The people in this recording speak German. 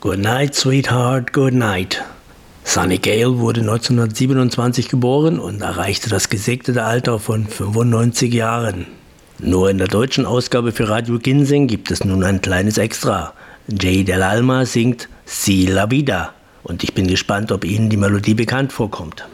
Good night, sweetheart, good night. Sunny Gale wurde 1927 geboren und erreichte das gesegnete Alter von 95 Jahren. Nur in der deutschen Ausgabe für Radio Ginseng gibt es nun ein kleines Extra. Jay Del Alma singt Si la Vida und ich bin gespannt, ob Ihnen die Melodie bekannt vorkommt.